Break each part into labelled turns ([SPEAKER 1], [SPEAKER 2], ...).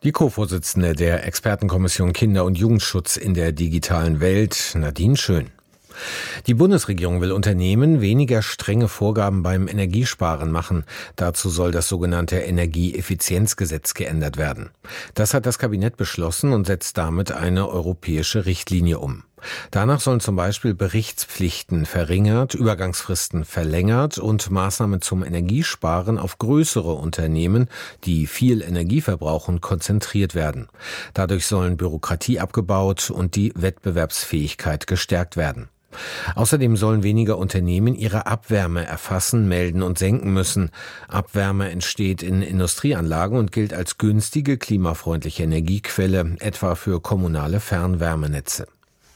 [SPEAKER 1] Die Co-Vorsitzende der Expertenkommission Kinder- und Jugendschutz in der digitalen Welt, Nadine Schön. Die Bundesregierung will Unternehmen weniger strenge Vorgaben beim Energiesparen machen. Dazu soll das sogenannte Energieeffizienzgesetz geändert werden. Das hat das Kabinett beschlossen und setzt damit eine europäische Richtlinie um. Danach sollen zum Beispiel Berichtspflichten verringert, Übergangsfristen verlängert und Maßnahmen zum Energiesparen auf größere Unternehmen, die viel Energie verbrauchen, konzentriert werden. Dadurch sollen Bürokratie abgebaut und die Wettbewerbsfähigkeit gestärkt werden. Außerdem sollen weniger Unternehmen ihre Abwärme erfassen, melden und senken müssen. Abwärme entsteht in Industrieanlagen und gilt als günstige, klimafreundliche Energiequelle, etwa für kommunale Fernwärmenetze.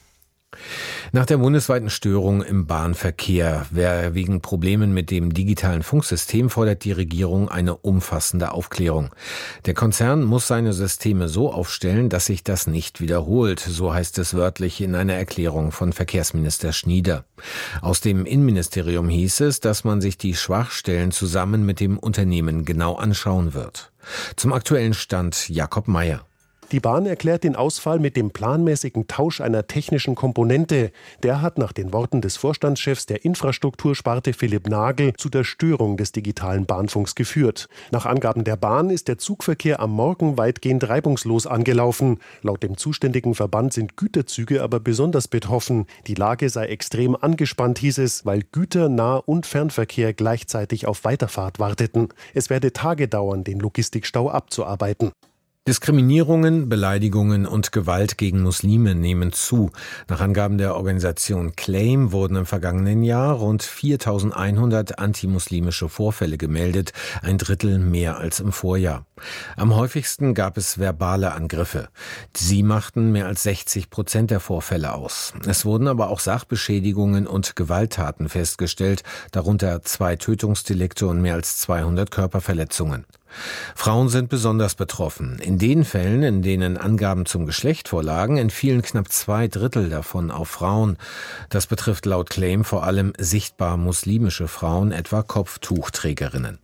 [SPEAKER 1] Nach der bundesweiten Störung im Bahnverkehr wegen Problemen mit dem digitalen Funksystem fordert die Regierung eine umfassende Aufklärung. Der Konzern muss seine Systeme so aufstellen, dass sich das nicht wiederholt, so heißt es wörtlich in einer Erklärung von Verkehrsminister Schnieder. Aus dem Innenministerium hieß es, dass man sich die Schwachstellen zusammen mit dem Unternehmen genau anschauen wird. Zum aktuellen Stand Jakob Mayer.
[SPEAKER 2] Die Bahn erklärt den Ausfall mit dem planmäßigen Tausch einer technischen Komponente. Der hat nach den Worten des Vorstandschefs der Infrastruktursparte Philipp Nagel zu der Störung des digitalen Bahnfunks geführt. Nach Angaben der Bahn ist der Zugverkehr am Morgen weitgehend reibungslos angelaufen. Laut dem zuständigen Verband sind Güterzüge aber besonders betroffen. Die Lage sei extrem angespannt, hieß es, weil Güter-, Nah- und Fernverkehr gleichzeitig auf Weiterfahrt warteten. Es werde Tage dauern, den Logistikstau abzuarbeiten.
[SPEAKER 1] Diskriminierungen, Beleidigungen und Gewalt gegen Muslime nehmen zu. Nach Angaben der Organisation Claim wurden im vergangenen Jahr rund 4.100 antimuslimische Vorfälle gemeldet, ein Drittel mehr als im Vorjahr. Am häufigsten gab es verbale Angriffe. Sie machten mehr als 60% der Vorfälle aus. Es wurden aber auch Sachbeschädigungen und Gewalttaten festgestellt, darunter 2 Tötungsdelikte und mehr als 200 Körperverletzungen. Frauen sind besonders betroffen. In den Fällen, in denen Angaben zum Geschlecht vorlagen, entfielen knapp 2/3 davon auf Frauen. Das betrifft laut Claim vor allem sichtbar muslimische Frauen, etwa Kopftuchträgerinnen.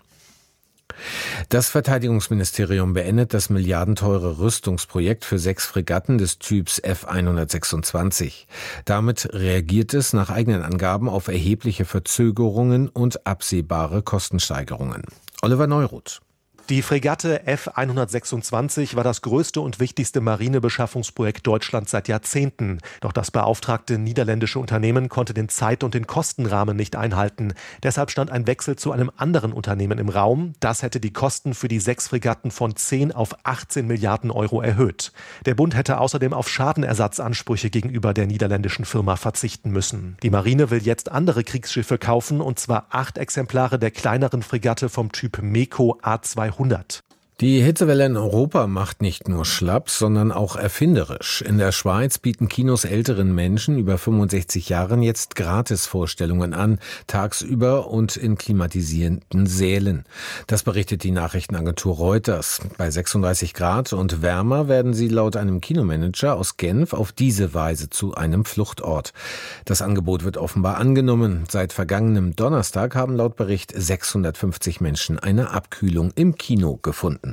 [SPEAKER 1] Das Verteidigungsministerium beendet das milliardenteure Rüstungsprojekt für 6 Fregatten des Typs F-126. Damit reagiert es nach eigenen Angaben auf erhebliche Verzögerungen und absehbare Kostensteigerungen. Oliver Neuroth.
[SPEAKER 3] Die Fregatte F-126 war das größte und wichtigste Marinebeschaffungsprojekt Deutschlands seit Jahrzehnten. Doch das beauftragte niederländische Unternehmen konnte den Zeit- und den Kostenrahmen nicht einhalten. Deshalb stand ein Wechsel zu einem anderen Unternehmen im Raum. Das hätte die Kosten für die 6 Fregatten von 10 auf 18 Milliarden Euro erhöht. Der Bund hätte außerdem auf Schadenersatzansprüche gegenüber der niederländischen Firma verzichten müssen. Die Marine will jetzt andere Kriegsschiffe kaufen, und zwar 8 Exemplare der kleineren Fregatte vom Typ MEKO A200.
[SPEAKER 1] Die Hitzewelle in Europa macht nicht nur schlapp, sondern auch erfinderisch. In der Schweiz bieten Kinos älteren Menschen über 65 Jahren jetzt Gratisvorstellungen an, tagsüber und in klimatisierten Sälen. Das berichtet die Nachrichtenagentur Reuters. Bei 36 Grad und wärmer werden sie laut einem Kinomanager aus Genf auf diese Weise zu einem Fluchtort. Das Angebot wird offenbar angenommen. Seit vergangenem Donnerstag haben laut Bericht 650 Menschen eine Abkühlung im Kino gefunden.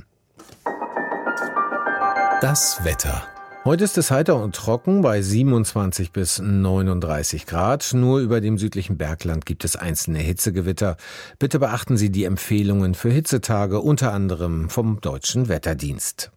[SPEAKER 4] Das Wetter.
[SPEAKER 1] Heute ist es heiter und trocken bei 27 bis 39 Grad. Nur über dem südlichen Bergland gibt es einzelne Hitzegewitter. Bitte beachten Sie die Empfehlungen für Hitzetage, unter anderem vom Deutschen Wetterdienst.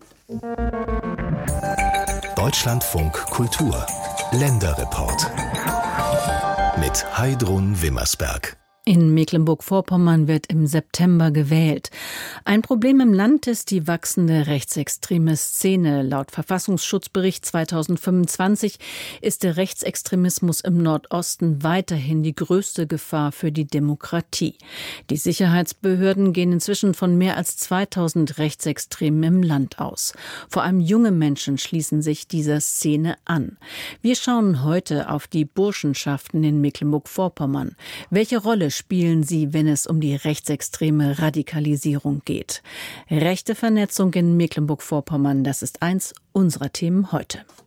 [SPEAKER 4] Deutschlandfunk Kultur. Länderreport. Mit Heidrun Wimmersberg.
[SPEAKER 5] In Mecklenburg-Vorpommern wird im September gewählt. Ein Problem im Land ist die wachsende rechtsextreme Szene. Laut Verfassungsschutzbericht 2025 ist der Rechtsextremismus im Nordosten weiterhin die größte Gefahr für die Demokratie. Die Sicherheitsbehörden gehen inzwischen von mehr als 2000 Rechtsextremen im Land aus. Vor allem junge Menschen schließen sich dieser Szene an. Wir schauen heute auf die Burschenschaften in Mecklenburg-Vorpommern. Welche Rolle spielen sie, wenn es um die rechtsextreme Radikalisierung geht? Rechte Vernetzung in Mecklenburg-Vorpommern, das ist eins unserer Themen heute.